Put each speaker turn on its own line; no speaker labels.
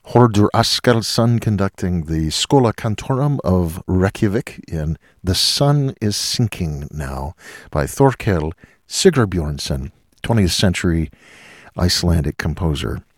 Hordur Askardsson conducting the Schola Cantorum of Reykjavik in The Sun is Sinking Now by Thorkel Sigurbjörnsson, 20th century Icelandic composer.